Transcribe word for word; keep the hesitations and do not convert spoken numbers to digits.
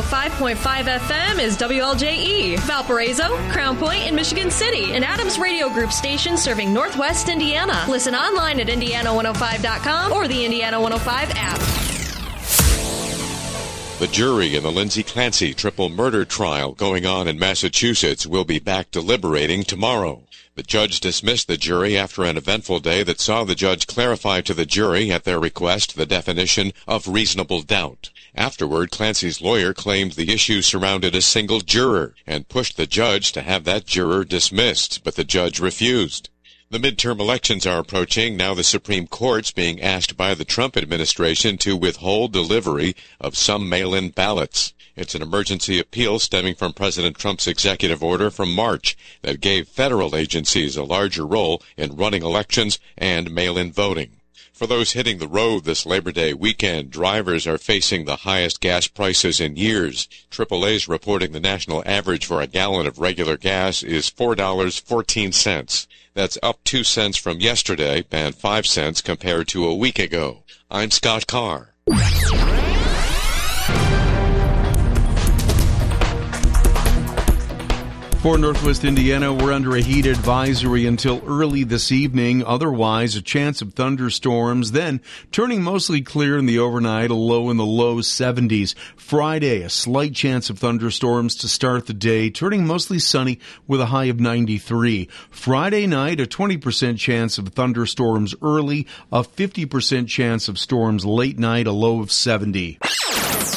five point five F M is W L J E, Valparaiso, Crown Point, and Michigan City, an Adams Radio Group station serving Northwest Indiana. Listen online at Indiana one oh five dot com or the Indiana one oh five app. The jury in the Lindsay Clancy triple murder trial going on in Massachusetts will be back deliberating tomorrow. The judge dismissed the jury after an eventful day that saw the judge clarify to the jury at their request the definition of reasonable doubt. Afterward, Clancy's lawyer claimed the issue surrounded a single juror and pushed the judge to have that juror dismissed, but the judge refused. The midterm elections are approaching. Now the Supreme Court's being asked by the Trump administration to withhold delivery of some mail-in ballots. It's an emergency appeal stemming from President Trump's executive order from March that gave federal agencies a larger role in running elections and mail-in voting. For those hitting the road this Labor Day weekend, drivers are facing the highest gas prices in years. triple A's reporting the national average for a gallon of regular gas is four dollars and fourteen cents. That's up two cents from yesterday and five cents compared to a week ago. I'm Scott Carr. For Northwest Indiana, we're under a heat advisory until early this evening. Otherwise, a chance of thunderstorms. Then, turning mostly clear in the overnight, a low in the low seventies. Friday, a slight chance of thunderstorms to start the day, turning mostly sunny with a high of ninety-three. Friday night, a twenty percent chance of thunderstorms early, a fifty percent chance of storms late night, a low of seventy.